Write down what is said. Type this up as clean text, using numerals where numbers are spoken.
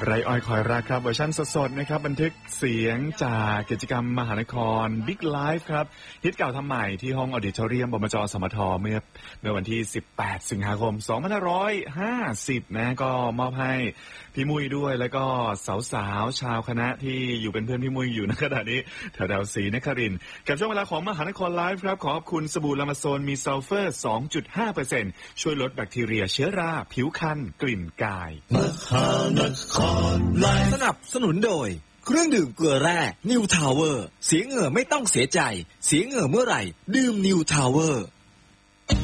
ไรอ้อยคอยรักครับเวอร์ชันสดๆนะครับบันทึกเสียงจากกิจกรรมมหานคร Big Live ครับฮิตเก่าทำใหม่ที่ห้องออดิทอเรียมบมจ.สมทเมื่อวันที่18สิงหาคม2550นะก็มอบให้พี่มุ้ยด้วยแล้วก็สาวๆชาวคณะที่อยู่เป็นเพื่อนพี่มุ้ยอยู่ในขณะนี้แถวศรีนครินทร์กับช่วงเวลาของมหานครไลฟ์ครับขอบคุณสบู่ลามาโซนมีซัลเฟอร์ 2.5% ช่วยลดแบคทีเรียเชื้อราผิวคันกลิ่นกายมหานครไลฟ์สนับสนุนโดยเครื่องดื่มเกลือแร่นิวทาวเวอร์เสียเหงื่อไม่ต้องเสียใจเสียเหงื่อเมื่อไหร่ดื่มนิวทาวเวอร์